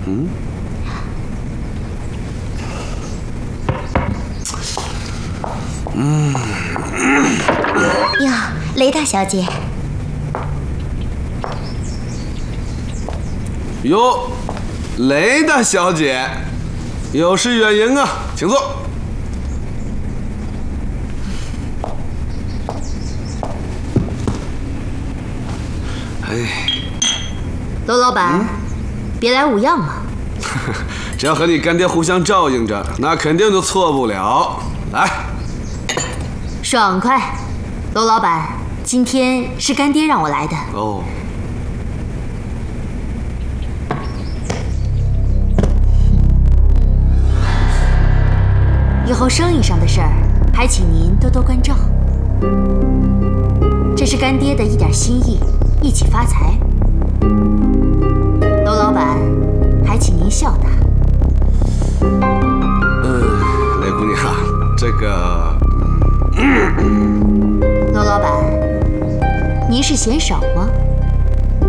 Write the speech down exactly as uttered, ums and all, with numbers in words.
嗯。嗯。 哟，雷大小姐。 哟，雷大小姐，有失远迎啊，请坐。哎， 娄老板，嗯、别来无恙嘛。 只要和你干爹互相照应着，那肯定就错不了。来， 爽快。娄老板，今天是干爹让我来的。 哦。 以后生意上的事儿，还请您多多关照。这是干爹的一点心意，一起发财。娄老板，还请您笑纳。 嗯，雷姑娘，这个…… 娄老板，您是嫌少吗？